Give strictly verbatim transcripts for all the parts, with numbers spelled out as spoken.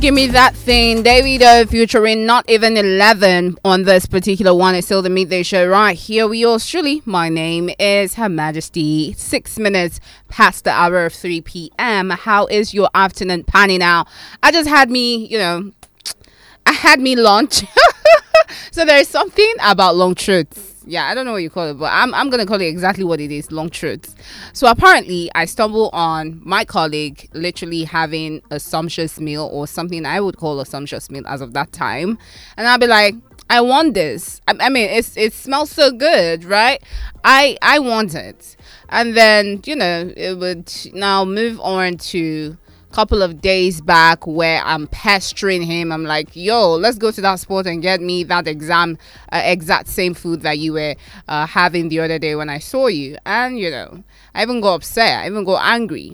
Give me that thing, Davido featuring Not Even eleven on this particular one. It's still the Midday Show right here with yours truly. My name is Her Majesty. Six minutes past the hour of three p.m. How is your afternoon panning out? I just had me, you know, I had me lunch. So there is something about long truths. Yeah, I don't know what you call it, but I'm I'm gonna call it exactly what it is, long truths. So apparently I stumbled on my colleague literally having a sumptuous meal, or something I would call a sumptuous meal as of that time, and I'll be like, I want this. I, I mean, it's it smells so good, right? I I want it. And then, you know, it would now move on to couple of days back where I'm pestering him. I'm like, yo, let's go to that spot and get me that exam uh, exact same food that you were uh, having the other day when I saw you. And you know, I even got upset, I even got angry.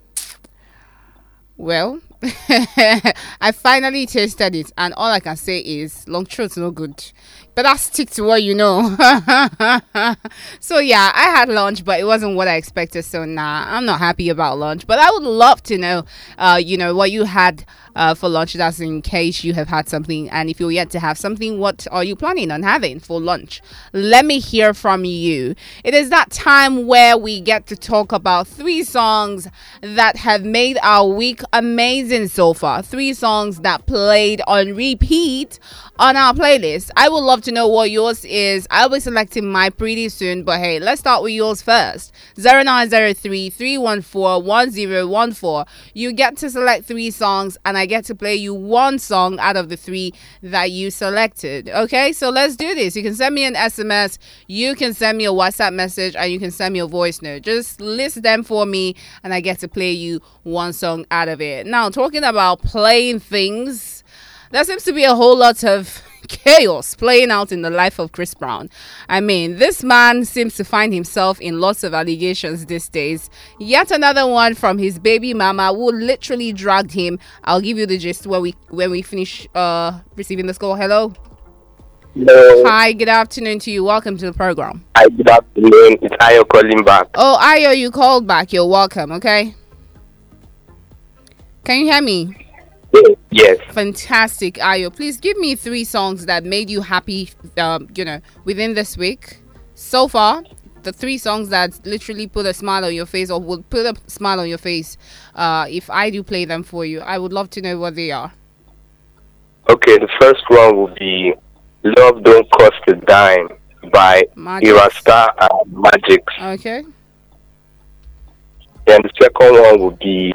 Well, I finally tasted it, and all I can say is long truth's no good. Better stick to what you know. So yeah, I had lunch, but it wasn't what I expected. So nah, I'm not happy about lunch. But I would love to know, uh, you know, what you had uh, for lunch. That's in case you have had something, and if you're yet to have something, what are you planning on having for lunch? Let me hear from you. It is that time where we get to talk about three songs that have made our week amazing so far. Three songs that played on repeat on our playlist. I would love to know what yours is. I'll be selecting mine pretty soon, but hey, let's start with yours first. zero nine zero three, three one four, one zero one four. You get to select three songs, and I get to play you one song out of the three that you selected. Okay, so let's do this. You can send me an S M S, you can send me a WhatsApp message, and you can send me a voice note. Just list them for me, and I get to play you one song out of it. Now, talking about playing things, there seems to be a whole lot of chaos playing out in the life of Chris Brown. I mean, this man seems to find himself in lots of allegations these days. Yet another one from his baby mama, who literally dragged him. I'll give you the gist when we when we finish uh receiving this call. Hello. Hello. Hi, good afternoon to you. Welcome to the program. Hi, good afternoon. It's Ayo calling back. Oh, Ayo, you called back. You're welcome. Okay. Can you hear me? Yes. Fantastic, Ayo. Please give me three songs that made you happy, um, you know, within this week. So far, the three songs that literally put a smile on your face, or would put a smile on your face uh, if I do play them for you. I would love to know what they are. Okay, the first one will be Love Don't Cost a Dime by Irasta and Magix. Okay. And the second one will be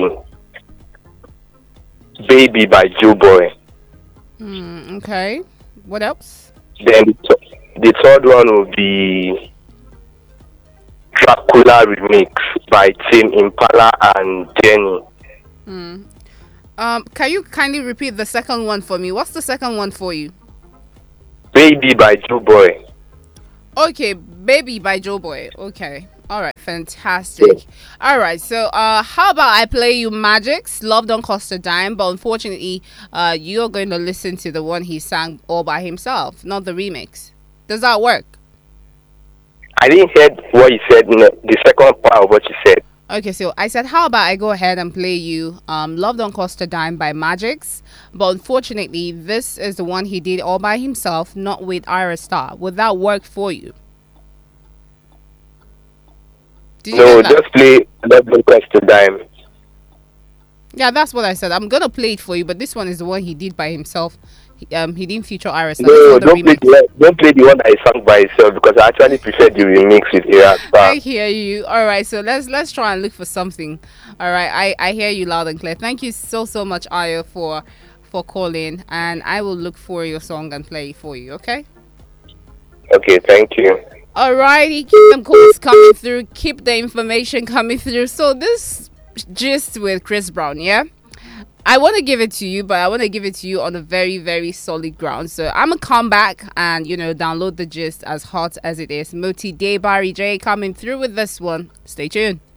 Baby by Joe Boy. Mm, okay. What else? Then the, th- the third one will be Dracula Remix by Tim Impala and Jenny. Mm. Um, can you kindly repeat the second one for me? What's the second one for you? Baby by Joe Boy. Okay, Baby by Joe Boy. Okay. All right, fantastic. All right, so uh, how about I play you Magic's Love Don't Cost a Dime, but unfortunately, uh, you're going to listen to the one he sang all by himself, not the remix. Does that work? I didn't hear what you said, in the second part of what you said. Okay, so I said, how about I go ahead and play you um, Love Don't Cost a Dime by Magix, but unfortunately, this is the one he did all by himself, not with Ira Star. Would that work for you? Did you no, just play Love Don't Cost a Dime. Yeah, that's what I said. I'm gonna play it for you, but this one is the one he did by himself. He, um, he didn't feature Iris. No, don't play, the, don't play the one that he sang by himself, because I actually prefer the remix with Irasta. I hear you. All right, so let's let's try and look for something. All right, I I hear you loud and clear. Thank you so so much, Ayo, for for calling, and I will look for your song and play it for you. Okay. Okay, thank you. Alrighty, keep them calls coming through, keep the information coming through. So this gist with Chris Brown, yeah, I want to give it to you, but I want to give it to you on a very very solid ground. So I'm gonna come back and, you know, download the gist as hot as it is. Moti Day Barry J coming through with this one. Stay tuned.